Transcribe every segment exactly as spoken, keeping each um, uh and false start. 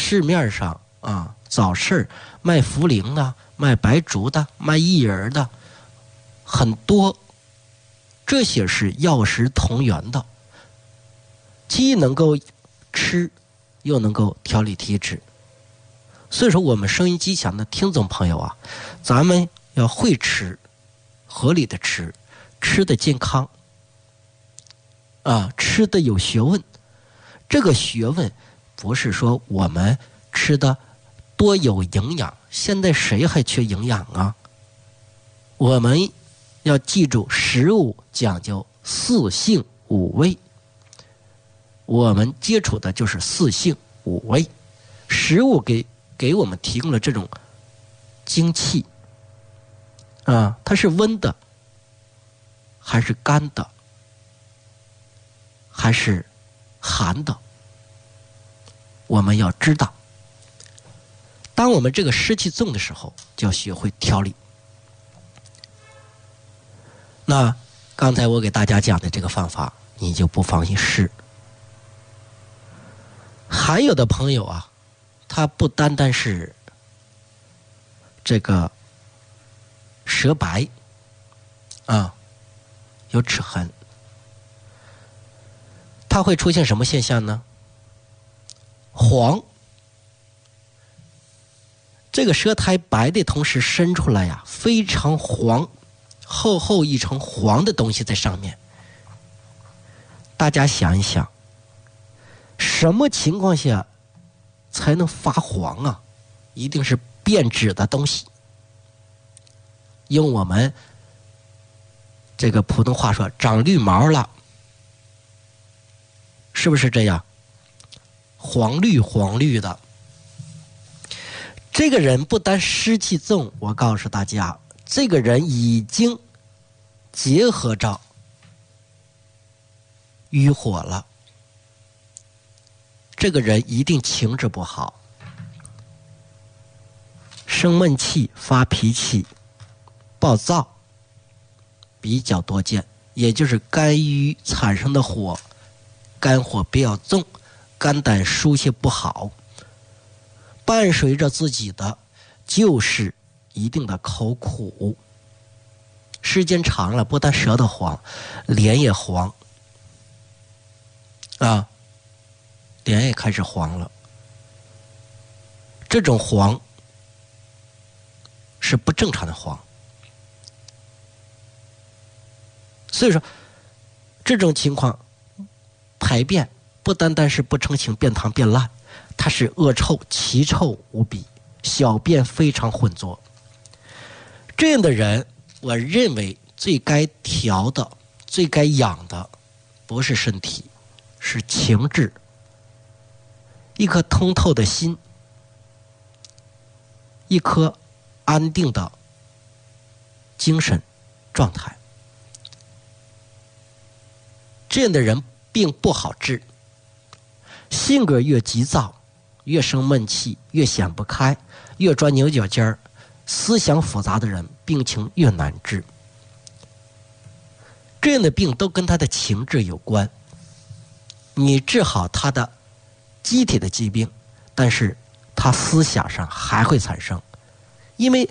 市面上啊，早市卖茯苓的、卖白术的、卖薏仁的很多，这些是药食同源的，既能够吃，又能够调理体质。所以说，我们收音机前的听众朋友啊，咱们要会吃，合理的吃，吃的健康，啊，吃的有学问。这个学问不是说我们吃的多有营养，现在谁还缺营养啊？我们要记住，食物讲究四性五味，我们接触的就是四性五味，食物给给我们提供了这种精气啊，它是温的还是干的还是寒的，我们要知道。当我们这个湿气重的时候，就要学会调理。那刚才我给大家讲的这个方法，你就不妨一试。还有的朋友啊，他不单单是这个舌白啊，有齿痕，它会出现什么现象呢？黄，这个舌苔白的同时伸出来呀，非常黄，厚厚一层黄的东西在上面。大家想一想，什么情况下才能发黄啊？一定是变质的东西。用我们这个普通话说，长绿毛了，是不是这样？黄绿黄绿的。这个人不单湿气重，我告诉大家，这个人已经结合着瘀火了。这个人一定情志不好，生闷气、发脾气、暴躁比较多见，也就是肝郁产生的火，肝火比较重，肝胆疏泄不好，伴随着自己的就是一定的口苦，时间长了，不但舌头黄，脸也黄啊，脸也开始黄了。这种黄是不正常的黄，所以说这种情况排便不单单是不成形、变溏、变烂，它是恶臭、奇臭无比，小便非常浑浊。这样的人，我认为最该调的、最该养的不是身体，是情志，一颗通透的心，一颗安定的精神状态。这样的人病不好治，性格越急躁，越生闷气，越想不开，越钻牛角尖儿，思想复杂的人病情越难治。这样的病都跟他的情志有关。你治好他的机体的疾病，但是他思想上还会产生，因为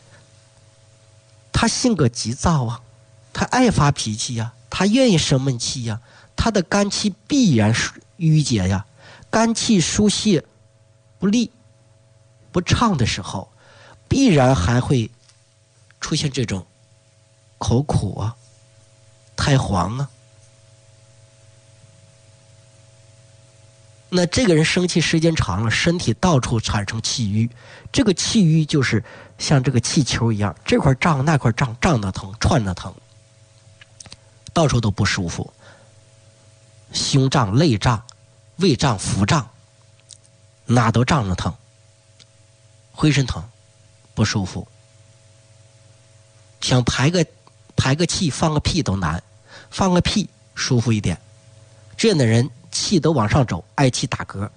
他性格急躁啊，他爱发脾气呀、啊，他愿意生闷气呀、啊，他的肝气必然郁结呀，肝气疏泄不利不畅的时候，必然还会出现这种口苦啊、苔黄啊。那这个人生气时间长了，身体到处产生气瘀，这个气瘀就是像这个气球一样，这块胀那块胀，胀得疼，串得疼，到处都不舒服，胸胀、肋胀、胃胀、腹胀，哪都胀着疼，浑身疼，不舒服，想排个排个气、放个屁都难，放个屁舒服一点。这样的人气都往上走，爱气打嗝。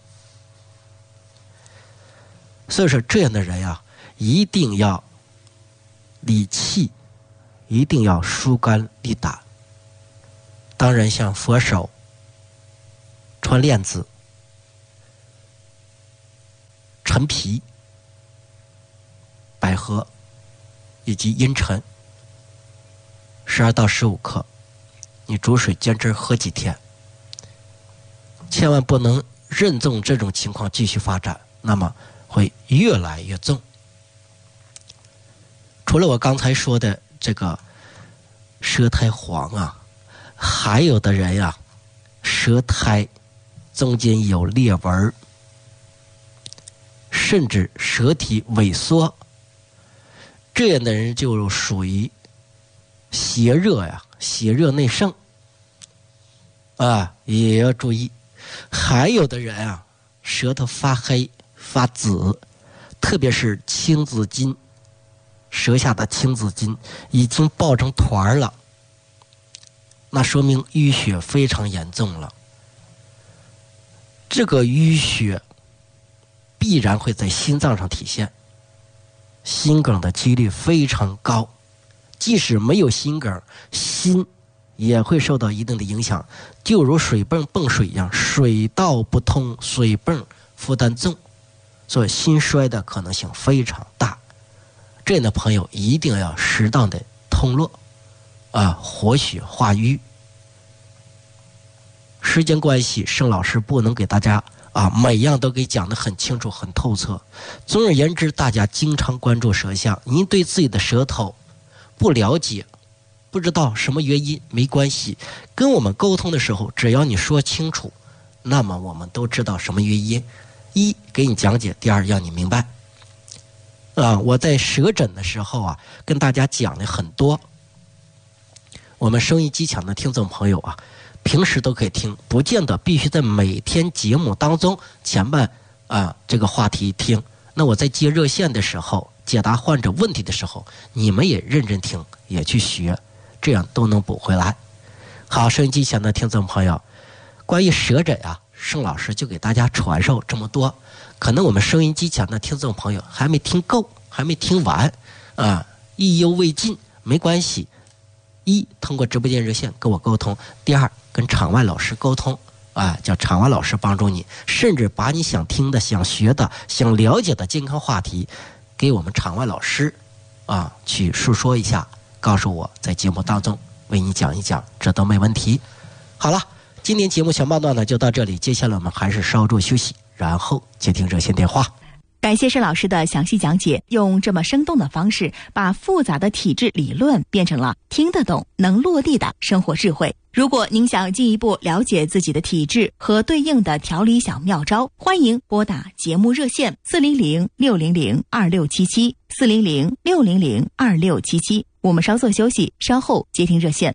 所以说这样的人呀、啊，一定要理气，一定要疏肝利胆。当然像佛手、穿链子、 陈皮、百合以及茵陈，十二到十五克，你煮水煎汁喝几天，千万不能任重这种情况继续发展，那么会越来越重。除了我刚才说的这个舌苔黄啊，还有的人呀、啊，舌苔中间有裂纹，甚至舌体萎缩，这样的人就属于邪热呀，邪热内盛啊，也要注意。还有的人啊，舌头发黑发紫，特别是青紫筋，舌下的青紫筋已经爆成团了，那说明淤血非常严重了。这个淤血必然会在心脏上体现，心梗的几率非常高。即使没有心梗，心也会受到一定的影响，就如水泵泵水一样，水道不通，水泵负担重，所以心衰的可能性非常大。这样的朋友一定要适当的通络啊，活血化瘀。时间关系，盛老师不能给大家啊每样都给讲得很清楚很透彻。总而言之，大家经常关注舌象，您对自己的舌头不了解，不知道什么原因，没关系，跟我们沟通的时候，只要你说清楚，那么我们都知道什么原因。一，给你讲解；第二，让你明白。啊，我在舌诊的时候啊，跟大家讲了很多。我们收音机前的听众朋友啊，平时都可以听，不见得必须在每天节目当中前半啊这个话题听。那我在接热线的时候，解答患者问题的时候，你们也认真听，也去学，这样都能补回来。好，收音机前的听众朋友，关于舌诊啊，盛老师就给大家传授这么多。可能我们收音机前的听众朋友还没听够，还没听完啊，意犹未尽，没关系。一，通过直播间热线跟我沟通；第二，跟场外老师沟通啊，叫场外老师帮助你，甚至把你想听的、想学的、想了解的健康话题，给我们场外老师啊去述说一下，告诉我，在节目当中为你讲一讲，这都没问题。好了，今天节目小半段呢就到这里，接下来我们还是稍作休息，然后接听热线电话。 感谢施老师的详细讲解，用这么生动的方式把复杂的体质理论变成了听得懂、能落地的生活智慧。如果您想进一步了解自己的体质和对应的调理小妙招，欢迎拨打节目热线四零零六零零二六七七四零零六零零二六七七。我们稍作休息，稍后接听热线。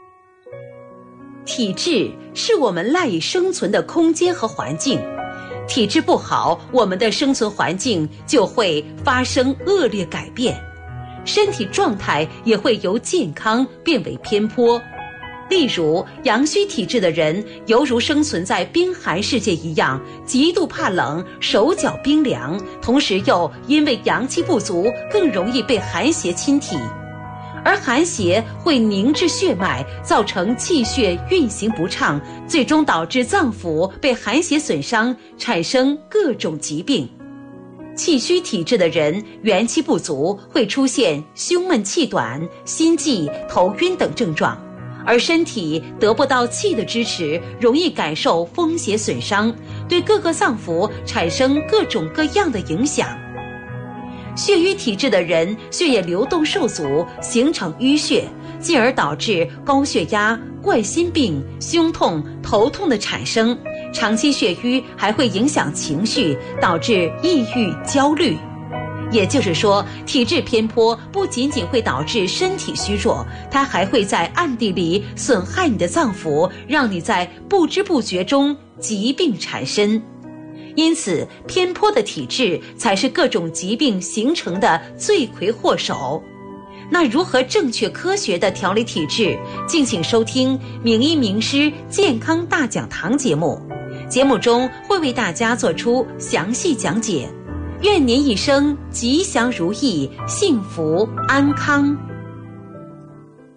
体质是我们赖以生存的空间和环境。体质不好，我们的生存环境就会发生恶劣改变，身体状态也会由健康变为偏颇。例如，阳虚体质的人犹如生存在冰寒世界一样，极度怕冷，手脚冰凉，同时又因为阳气不足，更容易被寒邪侵体。而寒邪会凝滞血脉，造成气血运行不畅，最终导致脏腑被寒邪损伤，产生各种疾病。气虚体质的人元气不足，会出现胸闷气短、心悸、头晕等症状，而身体得不到气的支持，容易感受风邪损伤，对各个脏腑产生各种各样的影响。血瘀体质的人血液流动受阻，形成淤血，进而导致高血压、冠心病、胸痛、头痛的产生。长期血瘀还会影响情绪，导致抑郁、焦虑。也就是说，体质偏颇不仅仅会导致身体虚弱，它还会在暗地里损害你的脏腑，让你在不知不觉中疾病缠身。因此，偏颇的体质才是各种疾病形成的罪魁祸首。那如何正确科学的调理体质？敬请收听名医名师健康大讲堂节目，节目中会为大家做出详细讲解。愿您一生吉祥如意，幸福安康。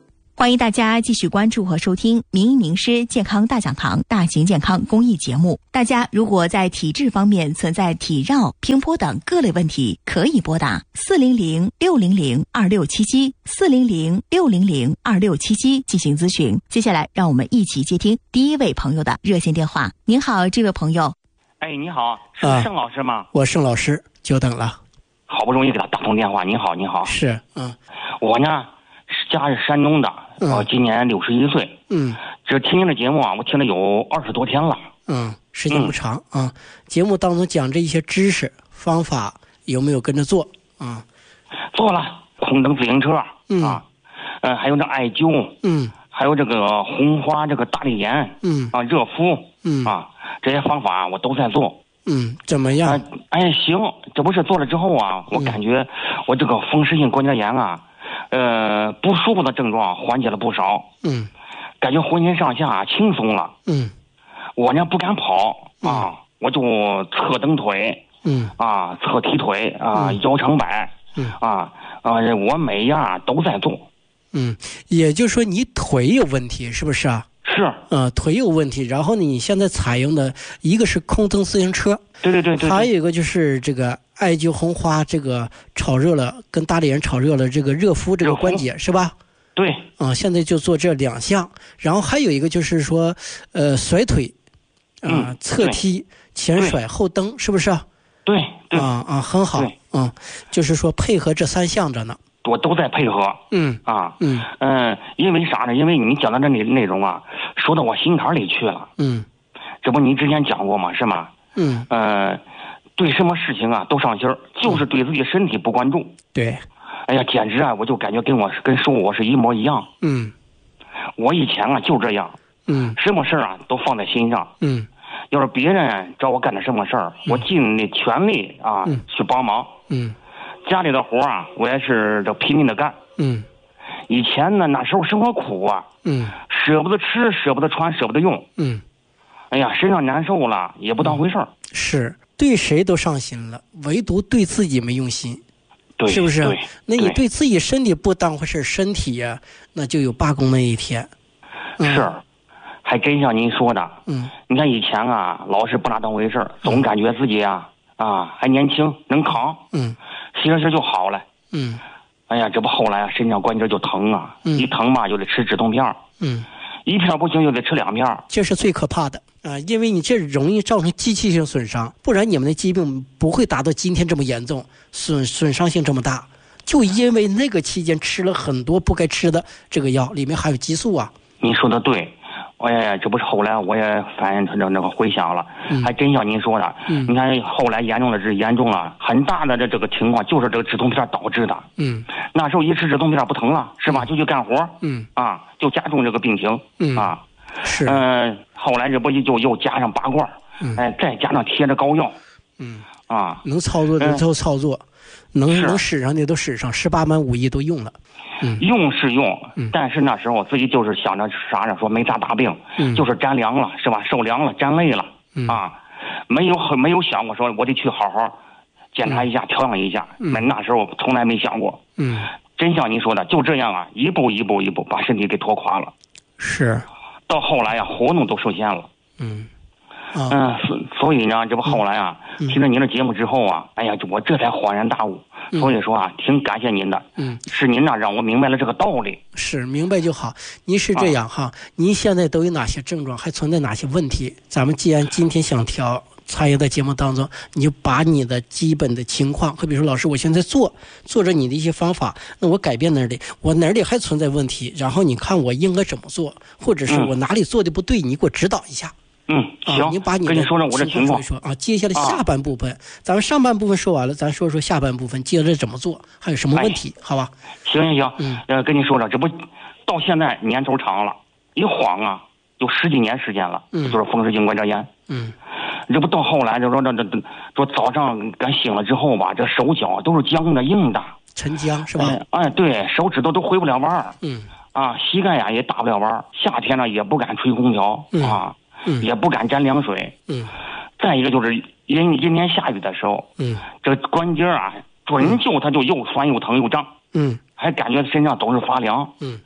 欢迎大家继续关注和收听名医名师健康大讲堂大型健康公益节目。大家如果在体质方面存在体绕、平坡等各类问题，可以拨打四零零六零零二六七七四零零六零零二六七七进行咨询。接下来让我们一起接听第一位朋友的热线电话。您好，这位朋友。 哎，你好，是盛老师吗？ 啊、我盛老师，久等了。 好不容易给他打通电话。你好，你好。 是，嗯， 我呢，家是山东的，我今年六十一岁。 嗯， 这听您的节目啊，我听了有二十多天了。 嗯，时间不长啊、嗯。节目当中讲这一些知识方法，有没有跟着做啊、嗯？ 做了，空蹬自行车， 嗯啊，呃，还有这艾灸， 嗯， 还有这个红花这个大力盐， 嗯， 啊，热敷， 嗯， 啊，这些方法我都在做。 嗯，怎么样？ 啊、哎，行，这不是做了之后啊，我感觉我这个风湿性关节炎啊，呃，不舒服的症状缓解了不少。 嗯，感觉浑身上下轻松了。 嗯， 我呢不敢跑啊，嗯、我就侧蹬腿， 嗯， 啊，侧踢腿啊，嗯、腰长摆， 嗯， 啊啊，我每样都在做。 嗯，也就是说你腿有问题，是不是啊？ 是， 呃，腿有问题，然后你现在采用的一个是空蹬自行车， 对对对 对, 对， 还有一个就是这个艾灸红花，这个炒热了，跟大力盐炒热了，这个热敷这个关节是吧？ 对， 啊、呃，现在就做这两项，然后还有一个就是说，呃，甩腿，啊、呃嗯， 侧踢、前甩、后蹬，是不是？ 对对啊啊，很好，嗯，就是说配合这三项着呢。 我都在配合， 嗯啊， 嗯嗯、呃，因为啥呢？因为你讲的这内内容啊，说到我心坎里去了， 嗯， 这不你之前讲过吗？是吗？ 嗯， 呃，对什么事情啊都上心儿，就是对自己身体不关注。 对， 哎呀，简直啊，我就感觉跟我跟说我是一模一样。 嗯， 我以前啊就这样， 嗯， 什么事儿啊都放在心上， 嗯， 要是别人找我干点什么事儿，我尽力全力啊、 嗯、 去帮忙， 嗯。 家里的活啊，我也是这拼命的干。 嗯， 以前呢，那时候生活苦啊， 嗯， 舍不得吃，舍不得穿，舍不得用。 嗯， 哎呀，身上难受了，也不当回事儿、嗯。 是对谁都上心了，唯独对自己没用心， 对， 是不是？ 对， 那你对自己身体不当回事，身体呀、啊，那就有罢工那一天。 嗯、是，还真像您说的。 嗯， 你看以前啊，老是不拿当回事儿，总感觉自己啊、嗯、啊还年轻，能扛。 嗯。歇着歇就好了。 嗯， 哎呀，这不后来啊，身上关节就疼啊， 嗯、 一疼嘛就得吃止痛片。 嗯， 一片不行就得吃两片。 这是最可怕的啊、呃，因为你这容易造成机器性损伤，不然你们的疾病不会达到今天这么严重，损损伤性这么大。就因为那个期间吃了很多不该吃的这个药，里面还有激素啊。 你说的对。哎呀，这不是后来我也反映成这那个回想了、嗯，还真像您说的。 嗯， 你看后来严重的是严重了，很大的这这个情况就是这个止痛片导致的。 嗯， 那时候一吃止痛片不疼了，是吧？就去干活。 嗯， 啊，就加重这个病情。 嗯啊， 是。 嗯、呃，后来这不就又加上拔罐， 嗯， 哎，再加上贴着膏药。 嗯， 啊， 能操作的都操作，嗯、能能使上的都使上，十八般武艺都用了。嗯、 用是用、 嗯， 但是那时候自己就是想着啥呢？说没啥大病、 嗯， 就是沾凉了，是吧？受凉了，沾累了、 嗯、 啊，没有没有想过说我得去好好检查一下、嗯、调养一下。 嗯， 那时候从来没想过。 嗯， 真像您说的，就这样啊，一步一步一步把身体给拖垮了。 是， 到后来呀、啊，活动都受限了。 嗯， 嗯、啊，所、呃、所以呢，这不后来啊， 嗯、 听了您的节目之后啊，哎呀，我这才恍然大悟。所以说啊，挺感谢您的。 嗯， 是您呢让我明白了这个道理。 是明白就好。您是这样哈，啊、您现在都有哪些症状，还存在哪些问题？咱们既然今天想调参与在节目当中，你就把你的基本的情况，会比如说老师，我现在做做着你的一些方法，那我改变哪里，我哪里还存在问题，然后你看我应该怎么做，或者是我哪里做的不对，你给我指导一下。 嗯，行， 啊、你把你的跟你说说我这情况说一说啊。接下来下半部分、啊，咱们上半部分说完了，咱说说下半部分，接着怎么做，还有什么问题， 哎、 好吧？ 行行行， 嗯， 呃，跟你说说，这不到现在年头长了，一晃啊，有十几年时间了， 嗯， 就是风湿性关节炎， 嗯， 这不到后来就说这这这，说早上赶醒了之后吧，这手脚都是僵的硬的， 沉僵是吧？ 哎，哎对，手指头都回不了弯儿， 嗯， 啊，膝盖呀也打不了弯儿，夏天呢也不敢吹空调， 嗯、 啊。 嗯， 也不敢沾凉水。 嗯， 再一个就是阴阴天下雨的时候， 嗯， 这关节啊，准就它就又酸又疼又胀。 嗯， 还感觉身上都是发凉。 嗯，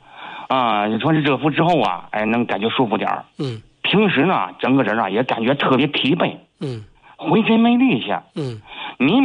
啊，穿着这服之后啊，哎，能感觉舒服点儿。 嗯。 平时呢，整个人啊也感觉特别疲惫。 嗯。 浑身没力气。 嗯。 你